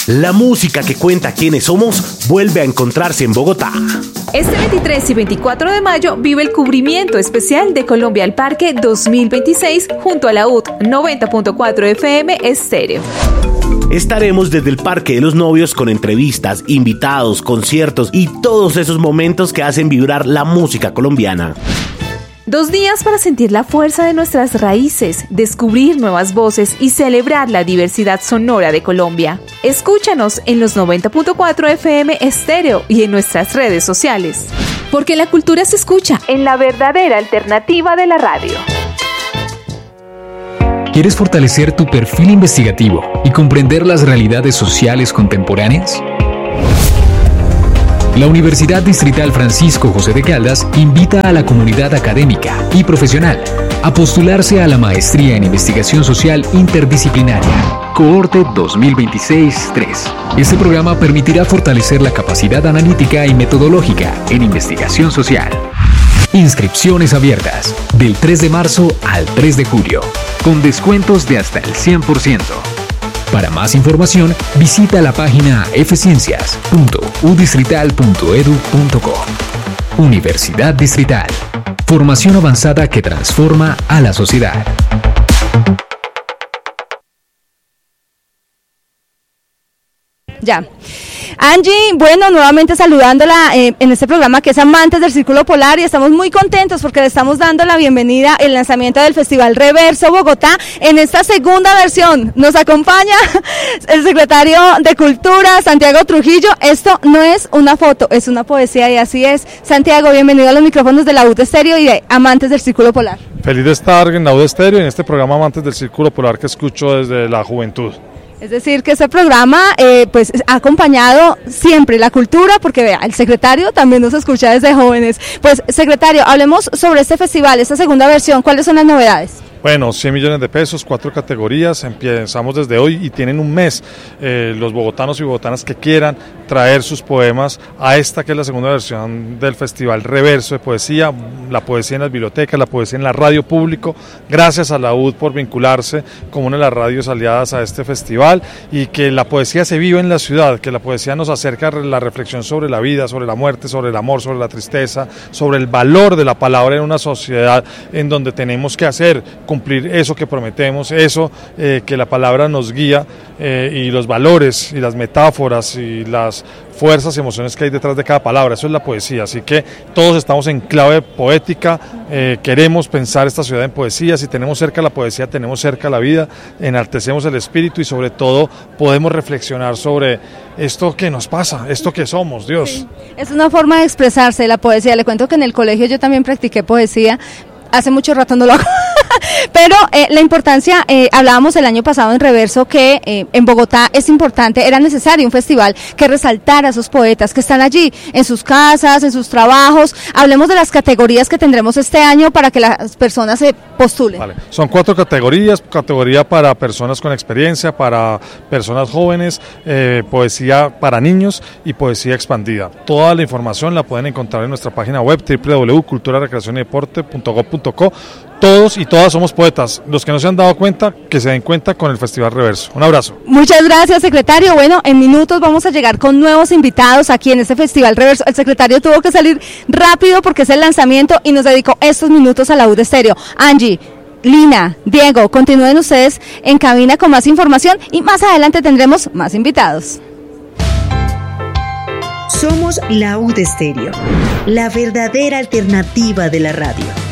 La música que cuenta quiénes somos vuelve a encontrarse en Bogotá. Este 23 y 24 de mayo vive el cubrimiento especial de Colombia al Parque 2026 junto a la UD 90.4 FM Estéreo. Estaremos desde el Parque de los Novios con entrevistas, invitados, conciertos y todos esos momentos que hacen vibrar la música colombiana. 2 días para sentir la fuerza de nuestras raíces, descubrir nuevas voces y celebrar la diversidad sonora de Colombia. Escúchanos en los 90.4 FM Estéreo y en nuestras redes sociales. Porque la cultura se escucha en la verdadera alternativa de la radio. ¿Quieres fortalecer tu perfil investigativo y comprender las realidades sociales contemporáneas? La Universidad Distrital Francisco José de Caldas invita a la comunidad académica y profesional a postularse a la Maestría en Investigación Social Interdisciplinaria, Cohorte 2026-3. Este programa permitirá fortalecer la capacidad analítica y metodológica en investigación social. Inscripciones abiertas del 3 de marzo al 3 de julio, con descuentos de hasta el 100%. Para más información, visita la página fciencias.udistrital.edu.co. Universidad Distrital. Formación avanzada que transforma a la sociedad. Ya. Angie, bueno, nuevamente saludándola en este programa que es Amantes del Círculo Polar, y estamos muy contentos porque le estamos dando la bienvenida al lanzamiento del Festival Reverso Bogotá en esta segunda versión. Nos acompaña el secretario de Cultura, Santiago Trujillo. Esto no es una foto, es una poesía, y así es. Santiago, bienvenido a los micrófonos de la UD Estéreo y de Amantes del Círculo Polar. Feliz de estar en la UD Estéreo y en este programa Amantes del Círculo Polar que escucho desde la juventud. Es decir, que este programa pues ha acompañado siempre la cultura, porque vea, el secretario también nos escucha desde jóvenes. Pues, secretario, hablemos sobre este festival, esta segunda versión. ¿Cuáles son las novedades? Bueno, 100 millones de pesos, 4 categorías, empezamos desde hoy y tienen un mes los bogotanos y bogotanas que quieran traer sus poemas a esta que es la segunda versión del Festival Reverso de Poesía, la poesía en las bibliotecas, la poesía en la radio público, gracias a la UD por vincularse como una de las radios aliadas a este festival, y que la poesía se vive en la ciudad, que la poesía nos acerca a la reflexión sobre la vida, sobre la muerte, sobre el amor, sobre la tristeza, sobre el valor de la palabra en una sociedad en donde tenemos que cumplir eso que prometemos, eso que la palabra nos guía, y los valores y las metáforas y las fuerzas y emociones que hay detrás de cada palabra. Eso es la poesía, así que todos estamos en clave poética, queremos pensar esta ciudad en poesía. Si tenemos cerca la poesía, tenemos cerca la vida, enaltecemos el espíritu y sobre todo podemos reflexionar sobre esto que nos pasa, esto que somos, Dios. Sí, es una forma de expresarse la poesía. Le cuento que en el colegio yo también practiqué poesía. Hace mucho rato no lo hago, pero la importancia, hablábamos el año pasado en Reverso que en Bogotá es importante, era necesario un festival que resaltara a esos poetas que están allí, en sus casas, en sus trabajos. Hablemos de las categorías que tendremos este año para que las personas se postulen. Vale. Son 4 categorías, categoría para personas con experiencia, para personas jóvenes, poesía para niños y poesía expandida. Toda la información la pueden encontrar en nuestra página web www.cultura-recreación-y-deporte.gov.co. Todos y todas somos poetas. Los que no se han dado cuenta, que se den cuenta con el Festival Reverso. Un abrazo. Muchas gracias, secretario. Bueno, en minutos vamos a llegar con nuevos invitados aquí en este Festival Reverso. El secretario tuvo que salir rápido porque es el lanzamiento y nos dedicó estos minutos a la UD Estéreo. Angie, Lina, Diego, continúen ustedes en cabina con más información y más adelante tendremos más invitados. Somos la UD Estéreo, la verdadera alternativa de la radio.